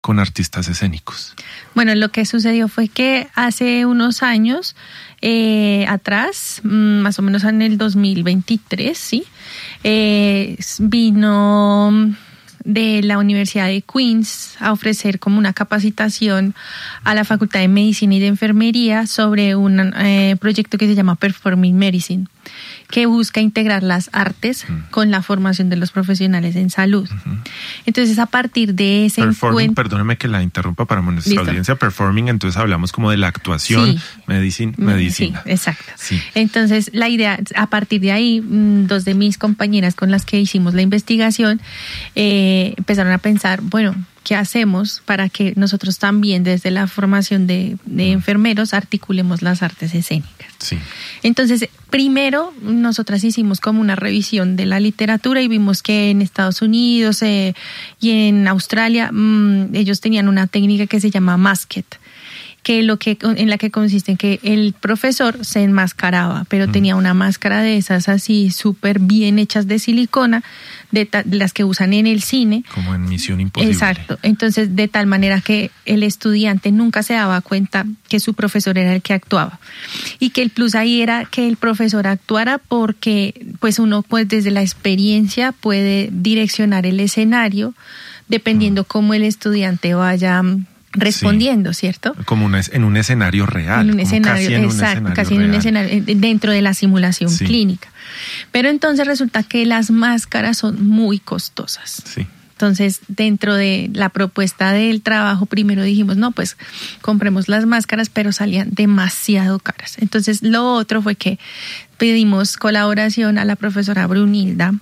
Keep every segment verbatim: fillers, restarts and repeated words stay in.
con artistas escénicos? Bueno, lo que sucedió fue que hace unos años eh, atrás, más o menos en el dos mil veintitrés, ¿sí? Eh, vino de la Universidad de Queens a ofrecer como una capacitación a la Facultad de Medicina y de Enfermería sobre un eh, proyecto que se llama Performing Medicine, que busca integrar las artes uh-huh. con la formación de los profesionales en salud. Uh-huh. Entonces, a partir de ese Performing, encuentro... Perdóneme que la interrumpa para nuestra Listo. audiencia. Performing, entonces hablamos como de la actuación, sí. medicina, medicina. Sí, exacto. Sí. Entonces, la idea, a partir de ahí, dos de mis compañeras con las que hicimos la investigación, eh, empezaron a pensar, bueno, ¿qué hacemos para que nosotros también desde la formación de, de uh-huh. enfermeros articulemos las artes escénicas? Sí. Entonces, primero nosotras hicimos como una revisión de la literatura y vimos que en Estados Unidos eh, y en Australia mmm, ellos tenían una técnica que se llama masked, que lo que en la que consiste en que el profesor se enmascaraba, pero mm. tenía una máscara de esas así súper bien hechas de silicona, de, ta, de las que usan en el cine. Como en Misión Imposible. Exacto. Entonces, de tal manera que el estudiante nunca se daba cuenta que su profesor era el que actuaba. Y que el plus ahí era que el profesor actuara porque pues uno pues desde la experiencia puede direccionar el escenario dependiendo mm. cómo el estudiante vaya respondiendo, sí. ¿cierto? Como una, en un escenario real. En un escenario, casi en exacto, un escenario casi real. en un escenario, dentro de la simulación sí. clínica. Pero entonces resulta que las máscaras son muy costosas. Sí. Entonces, dentro de la propuesta del trabajo, primero dijimos, no, pues compremos las máscaras, pero salían demasiado caras. Entonces, lo otro fue que pedimos colaboración a la profesora Brunilda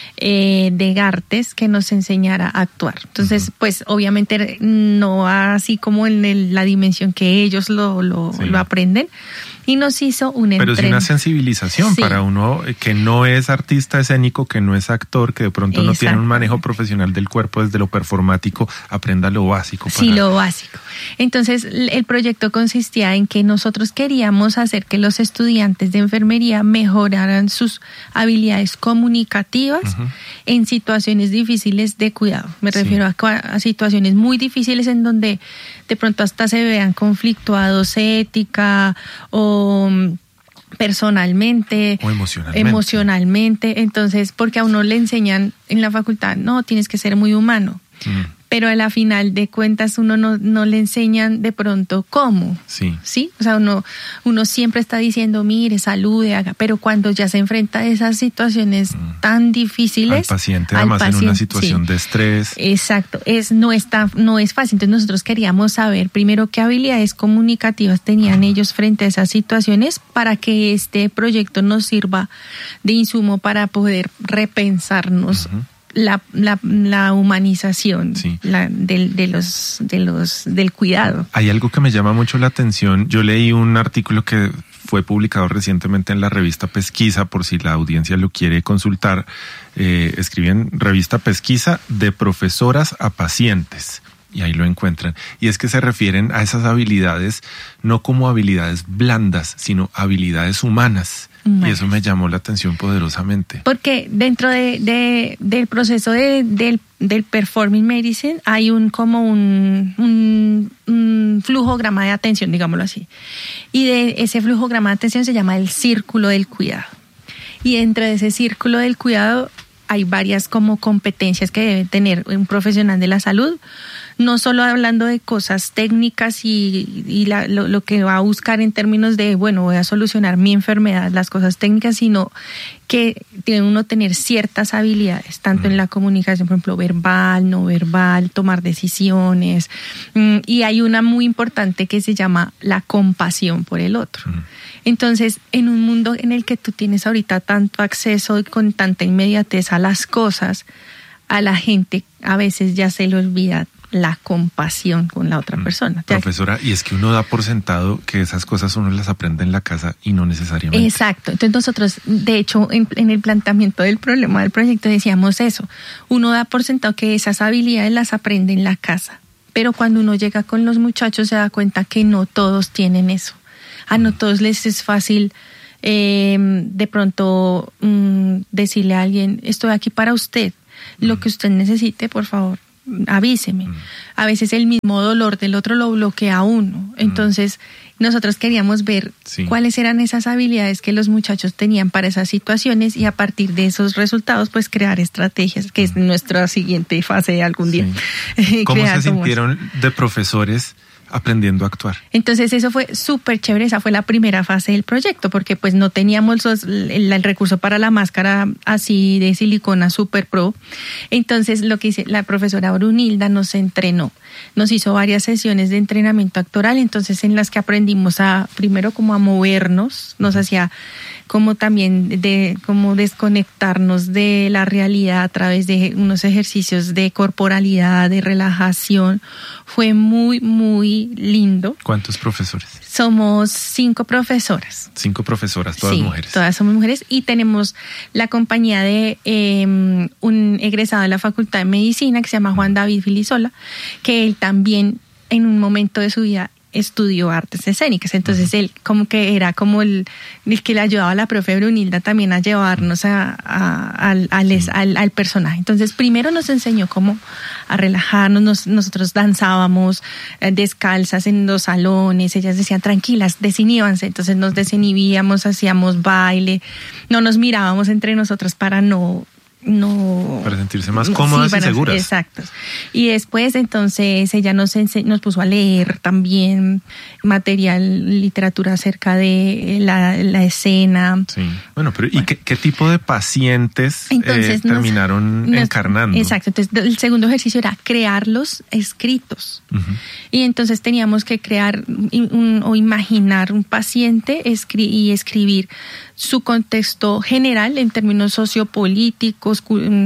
eh, de Gartes que nos enseñara a actuar. Entonces, uh-huh. pues obviamente no así como en el, la dimensión que ellos lo, lo, sí. lo aprenden, y nos hizo un Pero entren... sí una sensibilización sí. para uno que no es artista escénico, que no es actor, que de pronto no tiene un manejo profesional del cuerpo desde lo performático, aprenda lo básico. Para... Sí, lo básico. Entonces, el proyecto consistía en que nosotros queríamos hacer que los estudiantes de enfermería mejoraran sus habilidades comunicativas uh-huh. en situaciones difíciles de cuidado. Me refiero sí. a, a situaciones muy difíciles en donde de pronto hasta se vean conflictuados ética o personalmente o emocionalmente. emocionalmente. Entonces, porque a uno le enseñan en la facultad, no, tienes que ser muy humano. Mm. Pero a la final de cuentas uno no, no le enseñan de pronto cómo. Sí. ¿Sí? O sea, uno, uno siempre está diciendo, mire, salude, haga. Pero cuando ya se enfrenta a esas situaciones mm. tan difíciles. Al paciente, al además paciente, en una situación sí. de estrés. Exacto. Es, no, está, no es fácil. Entonces nosotros queríamos saber primero qué habilidades comunicativas tenían uh-huh. ellos frente a esas situaciones para que este proyecto nos sirva de insumo para poder repensarnos uh-huh. La, la, la humanización sí. la, del, de los, de los, del cuidado. Hay algo que me llama mucho la atención. Yo leí un artículo que fue publicado recientemente en la revista Pesquisa, por si la audiencia lo quiere consultar. Eh, escribí en revista Pesquisa de profesoras a pacientes. Y ahí lo encuentran. Y es que se refieren a esas habilidades no como habilidades blandas, sino habilidades humanas. Bueno. Y eso me llamó la atención poderosamente. Porque dentro de, de del proceso de, del, del Performing Medicine hay un como un, un, un flujograma de atención, digámoslo así. Y de ese flujograma de atención se llama el círculo del cuidado. Y dentro de ese círculo del cuidado hay varias como competencias que debe tener un profesional de la salud. No solo hablando de cosas técnicas y, y la, lo, lo que va a buscar en términos de, bueno, voy a solucionar mi enfermedad, las cosas técnicas, sino que tiene uno tener ciertas habilidades, tanto mm. en la comunicación, por ejemplo, verbal, no verbal, tomar decisiones. Y hay una muy importante que se llama la compasión por el otro. Mm. Entonces, en un mundo en el que tú tienes ahorita tanto acceso y con tanta inmediatez a las cosas, a la gente a veces ya se le olvida la compasión con la otra persona. Profesora, y es que uno da por sentado que esas cosas uno las aprende en la casa y no necesariamente. Exacto. Entonces nosotros, de hecho, en, en el planteamiento del problema del proyecto decíamos eso. Uno da por sentado que esas habilidades las aprende en la casa, pero cuando uno llega con los muchachos se da cuenta que no todos tienen eso. A no todos les es fácil eh, de pronto mm, decirle a alguien, estoy aquí para usted, lo que usted necesite, por favor, avíseme. Mm. A veces el mismo dolor del otro lo bloquea a uno. Entonces, mm. nosotros queríamos ver sí. cuáles eran esas habilidades que los muchachos tenían para esas situaciones y a partir de esos resultados, pues crear estrategias, que mm. es nuestra siguiente fase de algún día. Sí. ¿Cómo se sintieron de profesores aprendiendo a actuar? Entonces eso fue súper chévere, esa fue la primera fase del proyecto, porque pues no teníamos los, el, el recurso para la máscara así de silicona super pro. Entonces lo que hice, la profesora Brunilda nos entrenó, nos hizo varias sesiones de entrenamiento actoral, entonces en las que aprendimos a, primero como a movernos, nos hacía como también de como desconectarnos de la realidad a través de unos ejercicios de corporalidad, de relajación. Fue muy, muy lindo. ¿Cuántos profesores? Somos cinco profesoras. Cinco profesoras, todas sí, mujeres. Todas somos mujeres y tenemos la compañía de eh, un egresado de la Facultad de Medicina que se llama Juan David Filisola, que él también en un momento de su vida estudió artes escénicas, entonces uh-huh. él como que era como el, el que le ayudaba a la profe Brunilda también a llevarnos a, a, al, al, sí. al, al personaje. Entonces primero nos enseñó cómo a relajarnos, nos, nosotros danzábamos eh, descalzas en los salones, ellas decían tranquilas, desinhíbanse, entonces nos desinhibíamos, hacíamos baile, no nos mirábamos entre nosotros para no no para sentirse más cómodas sí, y seguras. Exacto. Y después entonces ella nos ense- nos puso a leer también material, literatura acerca de la, la escena. Sí. Bueno, pero bueno. ¿y qué, qué tipo de pacientes entonces, eh, terminaron nos, encarnando? Exacto. Entonces el segundo ejercicio era crear los escritos. Uh-huh. Y entonces teníamos que crear un, o imaginar un paciente escri- y escribir su contexto general en términos sociopolíticos,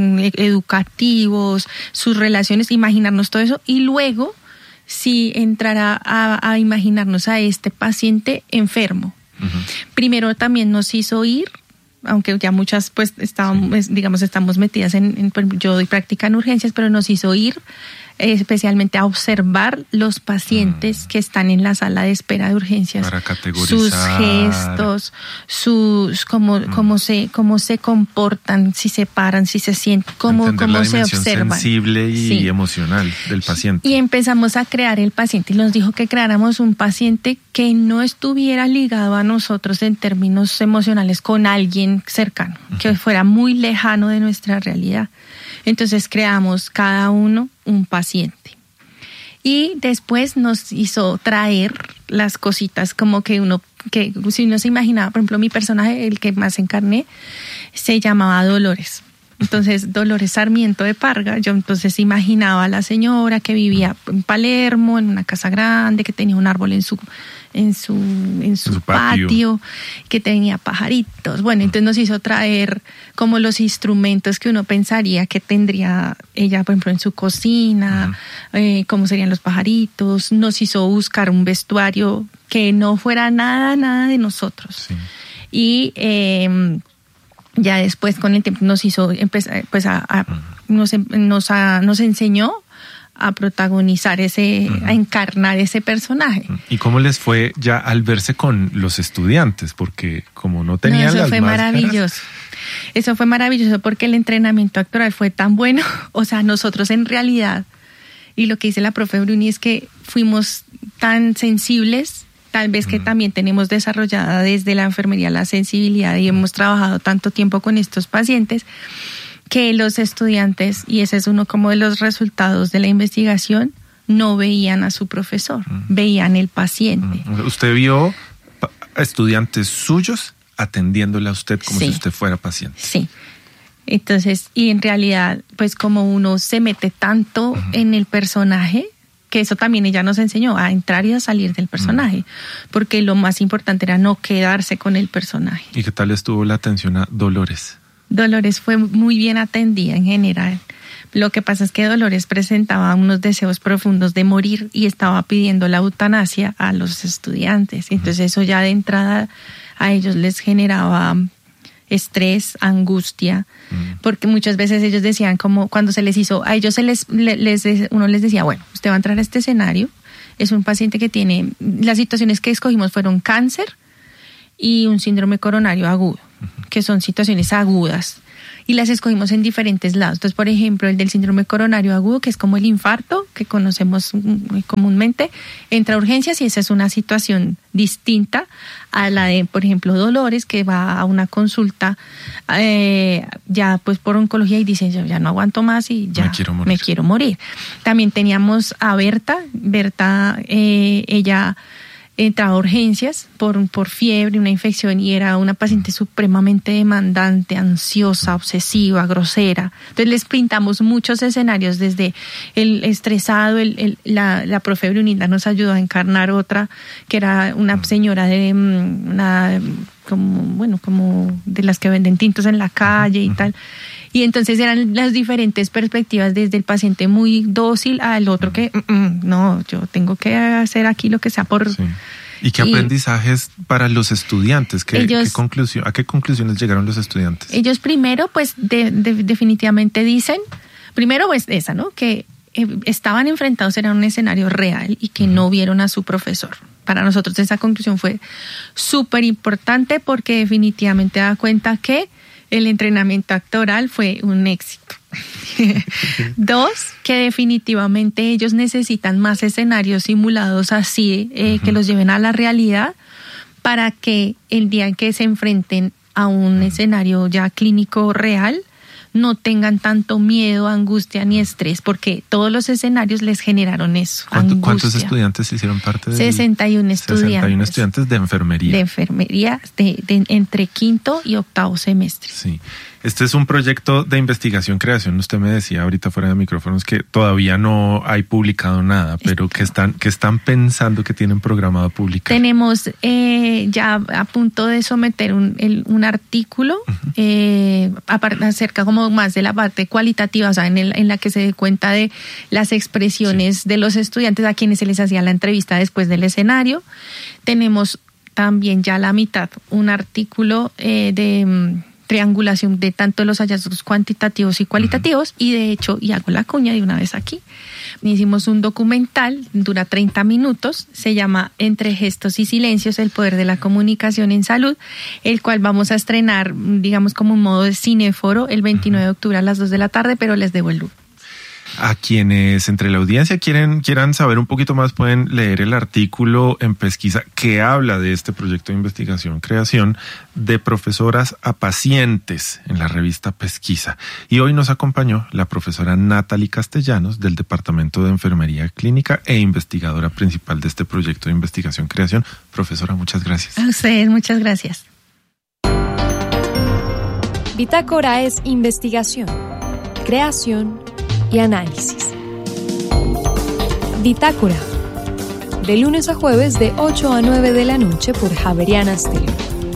educativos, sus relaciones, imaginarnos todo eso y luego sí entrar a, a, a imaginarnos a este paciente enfermo. Uh-huh. Primero también nos hizo ir, aunque ya muchas pues estábamos, sí. digamos, estamos metidas en, en, yo doy práctica en urgencias, pero nos hizo ir especialmente a observar los pacientes mm. que están en la sala de espera de urgencias, para categorizar sus gestos, sus cómo mm. cómo se cómo se comportan, si se paran, si se sienten, cómo Entender cómo la se observan, sensible y sí. emocional del paciente. Y empezamos a crear el paciente y nos dijo que creáramos un paciente que no estuviera ligado a nosotros en términos emocionales con alguien cercano, uh-huh. que fuera muy lejano de nuestra realidad. Entonces creamos cada uno un paciente. Y después nos hizo traer las cositas como que uno, que si uno se imaginaba, por ejemplo, mi personaje, el que más encarné, se llamaba Dolores. Entonces, Dolores Sarmiento de Parga, yo entonces imaginaba a la señora que vivía en Palermo, en una casa grande, que tenía un árbol en su en su en su, en su patio. patio, que tenía pajaritos. Bueno, entonces nos hizo traer como los instrumentos que uno pensaría que tendría ella, por ejemplo, en su cocina, uh-huh. eh, cómo serían los pajaritos. Nos hizo buscar un vestuario que no fuera nada, nada de nosotros. Sí. Y eh, ya después con el tiempo nos hizo empezar, pues a, a uh-huh. nos nos, a, nos enseñó a protagonizar ese, uh-huh. a encarnar ese personaje. ¿Y cómo les fue ya al verse con los estudiantes? Porque como no tenían no, eso las fue máscaras... maravilloso. Eso fue maravilloso porque el entrenamiento actoral fue tan bueno. O sea, nosotros en realidad, y lo que dice la profe Bruni es que fuimos tan sensibles, tal vez que uh-huh. también tenemos desarrollada desde la enfermería la sensibilidad y hemos trabajado tanto tiempo con estos pacientes, que los estudiantes, y ese es uno como de los resultados de la investigación, no veían a su profesor, uh-huh. veían el paciente. Uh-huh. ¿Usted vio a estudiantes suyos atendiéndole a usted como sí. si usted fuera paciente? Sí. Entonces, y en realidad, pues como uno se mete tanto uh-huh. en el personaje, que eso también ella nos enseñó, a entrar y a salir del personaje, uh-huh. porque lo más importante era no quedarse con el personaje. ¿Y qué tal estuvo la atención a Dolores? Dolores fue muy bien atendida en general. Lo que pasa es que Dolores presentaba unos deseos profundos de morir y estaba pidiendo la eutanasia a los estudiantes. Entonces eso ya de entrada a ellos les generaba estrés, angustia, mm. porque muchas veces ellos decían como cuando se les hizo, a ellos se les, les, uno les decía, bueno, usted va a entrar a este escenario, es un paciente que tiene, las situaciones que escogimos fueron cáncer y un síndrome coronario agudo, que son situaciones agudas. Y las escogimos en diferentes lados. Entonces, por ejemplo, el del síndrome coronario agudo, que es como el infarto que conocemos muy comúnmente, entra a urgencias y esa es una situación distinta a la de, por ejemplo, dolores, que va a una consulta eh, ya pues por oncología y dicen, yo ya no aguanto más y ya me quiero morir. Me quiero morir. También teníamos a Berta. Berta, eh, ella... entraba a urgencias por, por fiebre, una infección, y era una paciente supremamente demandante, ansiosa, obsesiva, grosera. Entonces les pintamos muchos escenarios, desde el estresado, el, el, la, la profe Brunilda nos ayudó a encarnar otra, que era una señora de una, como, bueno, como de las que venden tintos en la calle y tal. Y entonces eran las diferentes perspectivas, desde el paciente muy dócil al otro que, mm, mm, no, yo tengo que hacer aquí lo que sea por... Sí. ¿Y qué aprendizajes y para los estudiantes? ¿Qué, ellos, qué conclusión, ¿A qué conclusiones llegaron los estudiantes? Ellos primero, pues, de, de, definitivamente dicen, primero pues esa, ¿no? Que eh, estaban enfrentados en un escenario real y que uh-huh. no vieron a su profesor. Para nosotros esa conclusión fue súper importante porque definitivamente da cuenta que el entrenamiento actoral fue un éxito. Dos, que definitivamente ellos necesitan más escenarios simulados así, eh, uh-huh. que los lleven a la realidad para que el día en que se enfrenten a un uh-huh. escenario ya clínico real, no tengan tanto miedo, angustia ni estrés, porque todos los escenarios les generaron eso. ¿Cuánto, ¿Cuántos estudiantes hicieron parte de sesenta y uno estudiantes. sesenta y uno estudiantes de enfermería. De enfermería, de, de, entre quinto y octavo semestre. Sí. Este es un proyecto de investigación-creación. Usted me decía ahorita fuera de micrófonos que todavía no hay publicado nada, pero que están, que están pensando que tienen programado publicar. Tenemos eh, ya a punto de someter un, el, un artículo uh-huh. eh, acerca como más de la parte cualitativa, o sea, en, el, en la que se dé cuenta de las expresiones sí. de los estudiantes a quienes se les hacía la entrevista después del escenario. Tenemos también ya la mitad, un artículo eh, de... triangulación de tanto los hallazgos cuantitativos y cualitativos, uh-huh. y de hecho, y hago la cuña de una vez aquí, hicimos un documental, dura treinta minutos, se llama Entre gestos y silencios, el poder de la comunicación en salud, el cual vamos a estrenar, digamos, como un modo de cinéforo el veintinueve uh-huh. de octubre a las dos de la tarde, pero les debo el look. A quienes entre la audiencia quieren, quieran saber un poquito más, pueden leer el artículo en Pesquisa que habla de este proyecto de investigación-creación de profesoras a pacientes en la revista Pesquisa. Y hoy nos acompañó la profesora Natalie Castellanos del Departamento de Enfermería Clínica e investigadora principal de este proyecto de investigación-creación. Profesora, muchas gracias. A ustedes, muchas gracias. Bitácora es investigación, creación y análisis. Bitácora, de lunes a jueves de ocho a nueve de la noche por Javeriana Stereo.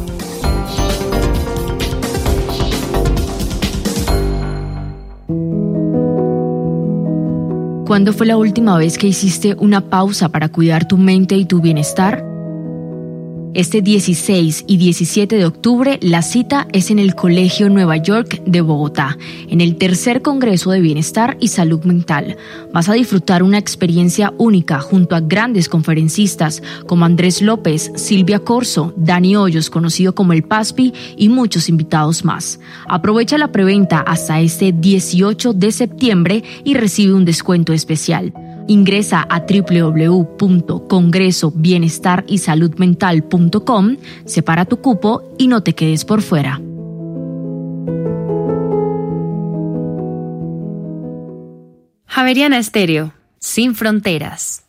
¿Cuándo fue la última vez que hiciste una pausa para cuidar tu mente y tu bienestar? Este dieciséis y diecisiete de octubre, la cita es en el Colegio Nueva York de Bogotá, en el tercer Congreso de Bienestar y Salud Mental. Vas a disfrutar una experiencia única junto a grandes conferencistas como Andrés López, Silvia Corso, Dani Hoyos, conocido como el Paspi, y muchos invitados más. Aprovecha la preventa hasta este dieciocho de septiembre y recibe un descuento especial. Ingresa a doble u doble u doble u punto congreso bienestar y salud mental punto com, separa tu cupo y no te quedes por fuera. Javeriana Stereo, sin fronteras.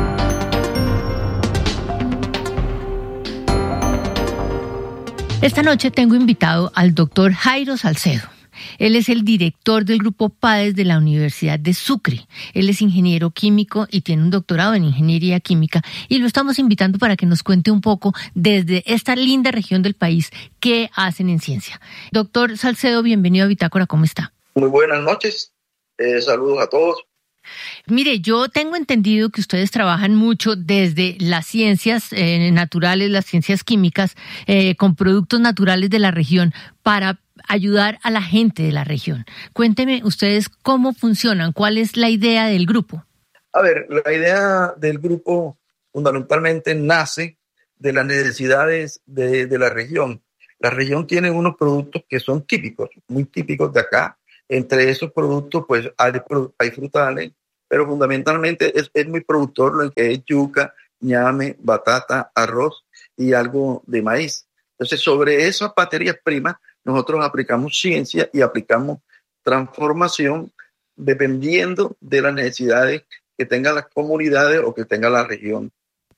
Esta noche tengo invitado al doctor Jairo Salcedo. Él es el director del grupo PADES de la Universidad de Sucre. Él es ingeniero químico y tiene un doctorado en ingeniería química y lo estamos invitando para que nos cuente un poco desde esta linda región del país qué hacen en ciencia. Doctor Salcedo, bienvenido a Bitácora, ¿cómo está? Muy buenas noches, eh, saludos a todos. Mire, yo tengo entendido que ustedes trabajan mucho desde las ciencias eh, naturales, las ciencias químicas, eh, con productos naturales de la región para ayudar a la gente de la región. Cuénteme ustedes cómo funcionan, cuál es la idea del grupo. A ver, la idea del grupo fundamentalmente nace de las necesidades de, de la región. La región tiene unos productos que son típicos, muy típicos de acá. Entre esos productos, pues hay, hay frutales, pero fundamentalmente es, es muy productor lo que es yuca, ñame, batata, arroz y algo de maíz. Entonces, sobre esas materias primas, nosotros aplicamos ciencia y aplicamos transformación dependiendo de las necesidades que tengan las comunidades o que tenga la región.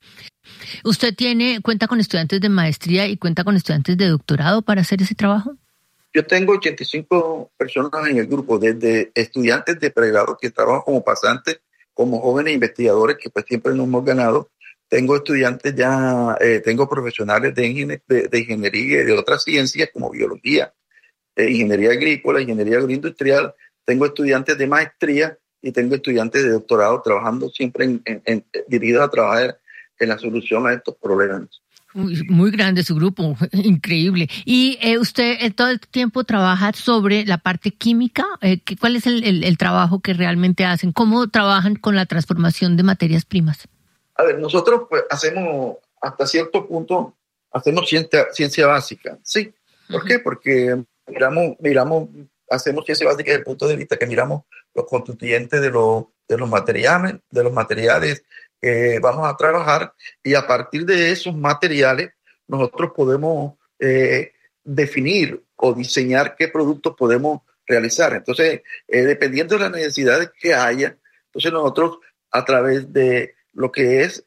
¿Usted tiene cuenta con estudiantes de maestría y cuenta con estudiantes de doctorado para hacer ese trabajo? Yo tengo ochenta y cinco personas en el grupo, desde estudiantes de pregrado que trabajan como pasantes, como jóvenes investigadores que pues siempre nos hemos ganado. Tengo estudiantes ya, eh, tengo profesionales de, ingen- de, de ingeniería y de otras ciencias como biología, eh, ingeniería agrícola, ingeniería agroindustrial. Tengo estudiantes de maestría y tengo estudiantes de doctorado trabajando siempre en, en, en, dirigidos a trabajar en la solución a estos problemas. Muy, muy grande su grupo, increíble. ¿Y eh, usted eh, todo el tiempo trabaja sobre la parte química? Eh, ¿Cuál es el, el, el trabajo que realmente hacen? ¿Cómo trabajan con la transformación de materias primas? A ver, nosotros pues hacemos, hasta cierto punto, hacemos ciencia, ciencia básica, ¿sí? ¿Por uh-huh. qué? Porque miramos, miramos, hacemos ciencia básica desde el punto de vista que miramos los constituyentes de, lo, de los materiales, de los materiales que vamos a trabajar, y a partir de esos materiales nosotros podemos eh, definir o diseñar qué productos podemos realizar. Entonces, eh, dependiendo de las necesidades que haya, entonces nosotros a través de lo que es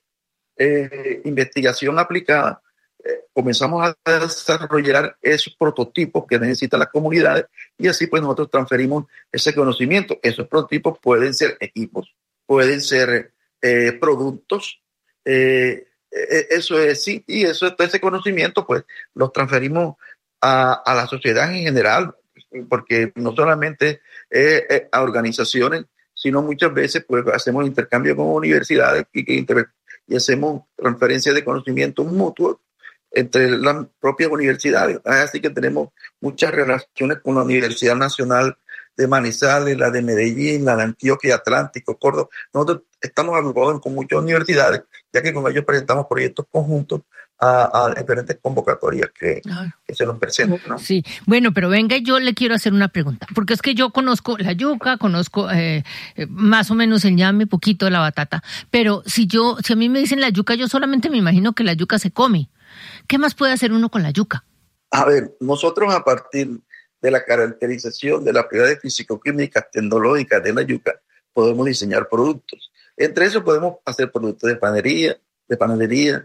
eh, investigación aplicada, eh, comenzamos a desarrollar esos prototipos que necesitan las comunidades, y así pues nosotros transferimos ese conocimiento. Esos prototipos pueden ser equipos, pueden ser Eh, productos, eh, eh, eso es sí, y eso, ese conocimiento pues lo transferimos a, a la sociedad en general, porque no solamente eh, eh, a organizaciones, sino muchas veces pues hacemos intercambio con universidades y, que inter- y hacemos transferencia de conocimientos mutuos entre las propias universidades. Así que tenemos muchas relaciones con la Universidad Nacional de Manizales, la de Medellín, la de Antioquia, Atlántico, Córdoba. Nosotros estamos agrupados con muchas universidades, ya que con ellos presentamos proyectos conjuntos a, a diferentes convocatorias que, que se nos presentan, ¿no? Sí, bueno, pero venga, yo le quiero hacer una pregunta, porque es que yo conozco la yuca, conozco eh, más o menos el ñame, poquito de la batata, pero si yo, si a mí me dicen la yuca, yo solamente me imagino que la yuca se come. ¿Qué más puede hacer uno con la yuca? A ver, nosotros a partir de la caracterización de las propiedades físico-químicas tecnológicas de la yuca, podemos diseñar productos. Entre eso podemos hacer productos de panadería, de panadería,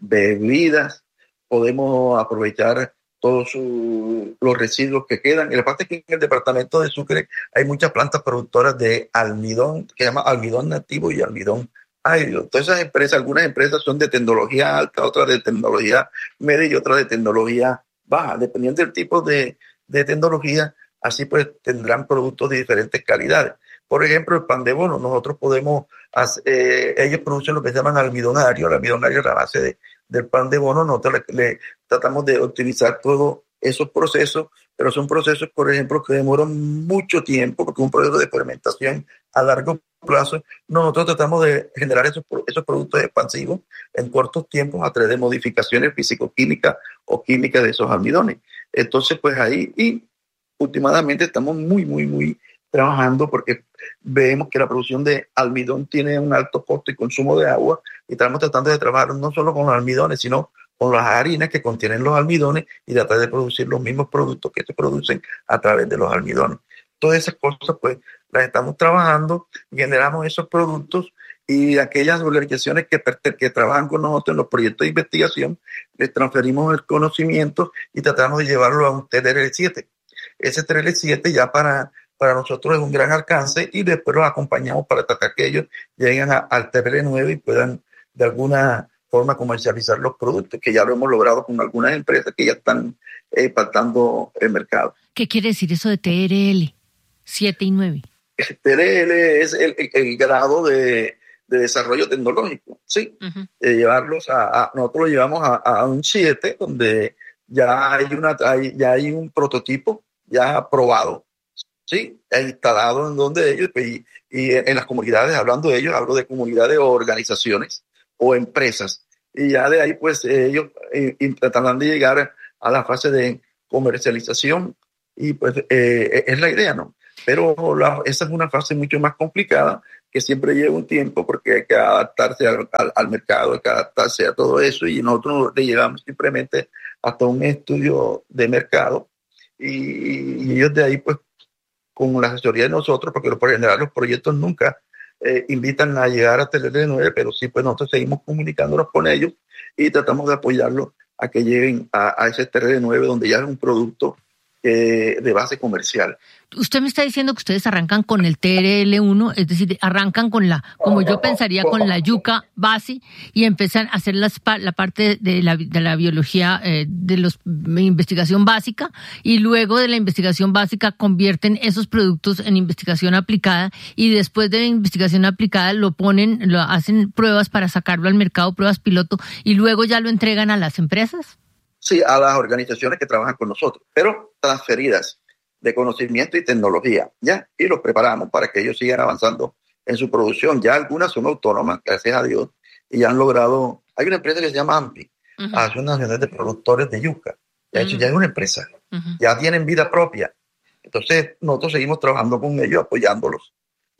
bebidas, podemos aprovechar todos su, los residuos que quedan. Y la parte que en el departamento de Sucre hay muchas plantas productoras de almidón, que se llama almidón nativo y almidón árido. Todas esas empresas, algunas empresas son de tecnología alta, otras de tecnología media y otras de tecnología baja, dependiendo del tipo de, de tecnología. Así pues tendrán productos de diferentes calidades. Por ejemplo, el pan de bono, nosotros podemos, hacer, eh, ellos producen lo que se llaman almidón agrio. El almidón agrio es la base de, del pan de bono. Nosotros le, le tratamos de optimizar todos esos procesos, pero son procesos, por ejemplo, que demoran mucho tiempo, porque es un proceso de fermentación a largo plazo. Nosotros tratamos de generar esos, esos productos expansivos en cortos tiempos a través de modificaciones físico-químicas o químicas de esos almidones. Entonces, pues ahí, y últimamente estamos muy, muy, muy trabajando porque vemos que la producción de almidón tiene un alto costo y consumo de agua, y estamos tratando de trabajar no solo con los almidones, sino con las harinas que contienen los almidones y tratar de producir los mismos productos que se producen a través de los almidones. Todas esas cosas pues las estamos trabajando, generamos esos productos, y aquellas organizaciones que, que trabajan con nosotros en los proyectos de investigación, les transferimos el conocimiento y tratamos de llevarlo a un T R L siete. Ese T R L siete ya para, para nosotros es un gran alcance, y después los acompañamos para tratar que ellos lleguen a, al T R L nueve y puedan de alguna forma comercializar los productos, que ya lo hemos logrado con algunas empresas que ya están eh, impactando el mercado. ¿Qué quiere decir eso de T R L siete y nueve? El T R L es el, el, el grado de, de desarrollo tecnológico, ¿sí? Uh-huh. De llevarlos a, a, nosotros lo llevamos a, a un siete, donde ya hay, una, hay, ya hay un prototipo ya probado, ¿sí? Instalado en donde ellos, y, y en las comunidades, hablando de ellos, hablo de comunidades o organizaciones o empresas, y ya de ahí pues ellos eh, tratarán de llegar a la fase de comercialización y pues eh, es la idea, ¿no? Pero la, esa es una fase mucho más complicada que siempre lleva un tiempo porque hay que adaptarse al, al, al mercado, hay que adaptarse a todo eso y nosotros le llevamos simplemente hasta un estudio de mercado y, y ellos de ahí pues con la asesoría de nosotros, porque por general los proyectos nunca eh, invitan a llegar a T L R nueve, pero sí pues nosotros seguimos comunicándonos con ellos y tratamos de apoyarlos a que lleguen a, a ese T L R nueve donde ya es un producto eh, de base comercial. Usted me está diciendo que ustedes arrancan con el T R L uno, es decir, arrancan con la, como yo pensaría, con la yuca base y empiezan a hacer las, la parte de la, de la biología, eh, de la investigación básica, y luego de la investigación básica convierten esos productos en investigación aplicada y después de la investigación aplicada lo ponen, lo hacen pruebas para sacarlo al mercado, pruebas piloto, y luego ya lo entregan a las empresas. Sí, a las organizaciones que trabajan con nosotros, pero transferidas de conocimiento y tecnología, ¿ya? Y los preparamos para que ellos sigan avanzando en su producción. Ya algunas son autónomas, gracias a Dios, y han logrado... Hay una empresa que se llama AMPI, uh-huh. Asociación Nacional de Productores de Yuca. De hecho, uh-huh. ya es una empresa. Uh-huh. Ya tienen vida propia. Entonces, nosotros seguimos trabajando con ellos, apoyándolos.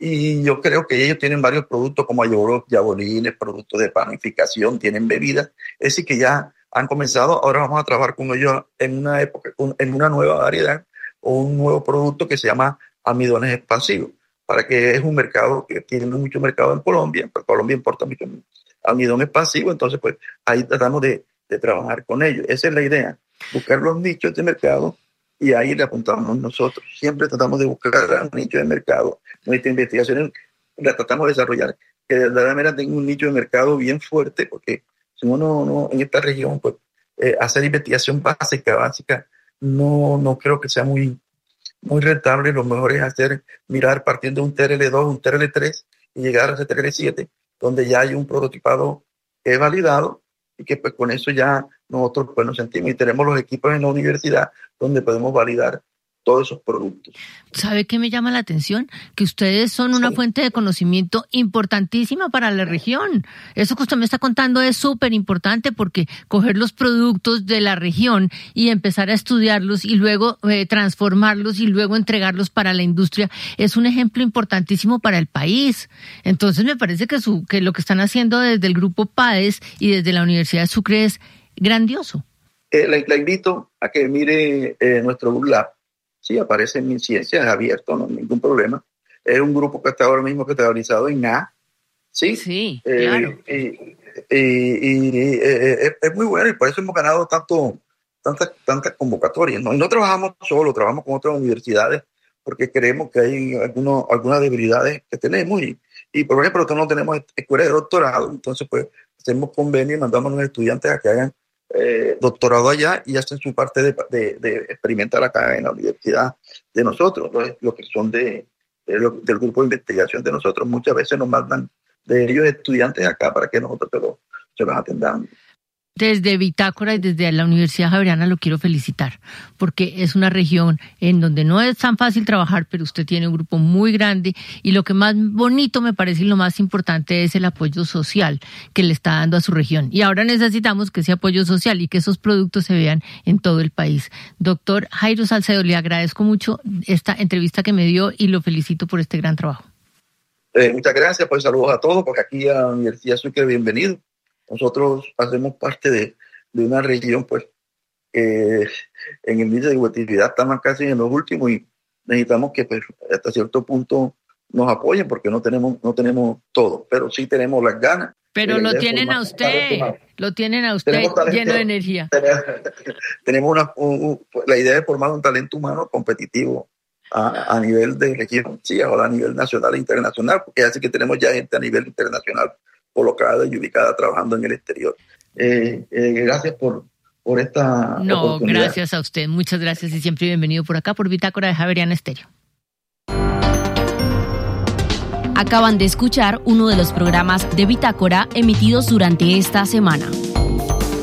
Y yo creo que ellos tienen varios productos como yabolines, productos de panificación, tienen bebidas. Es decir, que ya han comenzado. Ahora vamos a trabajar con ellos en una época, en una nueva variedad o un nuevo producto que se llama almidones expansivos, para que es un mercado que tiene mucho mercado en Colombia, pues Colombia importa mucho almidón expansivo, entonces pues ahí tratamos de, de trabajar con ellos. Esa es la idea, buscar los nichos de mercado y ahí le apuntamos nosotros. Siempre tratamos de buscar un nicho de mercado. Nuestra investigación la tratamos de desarrollar que de verdad manera tenga un nicho de mercado bien fuerte, porque si uno no, en esta región pues eh, hacer investigación básica, básica, No, no creo que sea muy, muy rentable. Lo mejor es hacer, mirar partiendo de un T R L dos, un T R L tres y llegar a ese T R L siete, donde ya hay un prototipado que es validado y que pues con eso ya nosotros pues nos sentimos y tenemos los equipos en la universidad donde podemos validar todos esos productos. ¿Sabe qué me llama la atención? Que ustedes son una sí. fuente de conocimiento importantísima para la región. Eso que usted me está contando es súper importante porque coger los productos de la región y empezar a estudiarlos y luego eh, transformarlos y luego entregarlos para la industria es un ejemplo importantísimo para el país. Entonces me parece que, su, que lo que están haciendo desde el Grupo PADES y desde la Universidad de Sucre es grandioso. Eh, la, la invito a que mire eh, nuestro Book Lab. Sí, aparece en Mi Ciencia, es abierto, no hay ningún problema. Es un grupo que está ahora mismo categorizado en A. Sí, sí, eh, claro. Y, y, y, y eh, es muy bueno y por eso hemos ganado tanto, tantas, tantas convocatorias, ¿no? Y no trabajamos solo, trabajamos con otras universidades porque creemos que hay algunos, algunas debilidades que tenemos. Y, y por ejemplo, nosotros no tenemos escuela de doctorado, entonces pues hacemos convenio y mandamos a los estudiantes a que hagan Eh, doctorado allá y hacen su parte de, de, de experimentar acá en la universidad de nosotros, los, los que son de, de lo, del grupo de investigación de nosotros. Muchas veces nos mandan de ellos estudiantes acá para que nosotros se los, se los atendamos. Desde Bitácora y desde la Universidad Javeriana lo quiero felicitar, porque es una región en donde no es tan fácil trabajar, pero usted tiene un grupo muy grande y lo que más bonito me parece y lo más importante es el apoyo social que le está dando a su región. Y ahora necesitamos que ese apoyo social y que esos productos se vean en todo el país. Doctor Jairo Salcedo, le agradezco mucho esta entrevista que me dio y lo felicito por este gran trabajo. Eh, muchas gracias, pues saludos a todos, porque aquí a la Universidad Sucre, bienvenido. Nosotros hacemos parte de, de una región, pues, que en el índice de competitividad estamos casi en los últimos y necesitamos que, pues, hasta cierto punto nos apoyen porque no tenemos, no tenemos todo, pero sí tenemos las ganas. Pero lo tienen a usted, lo tienen a usted lleno de energía. Tenemos una, un, la idea de formar un talento humano competitivo a, a nivel de región, sí, ahora a nivel nacional e internacional, porque así que tenemos ya gente a nivel internacional colocada y ubicada trabajando en el exterior. Eh, eh, gracias por, por esta No, oportunidad. Gracias a usted, muchas gracias y siempre bienvenido por acá por Bitácora de Javeriana Estéreo. Acaban de escuchar uno de los programas de Bitácora emitidos durante esta semana.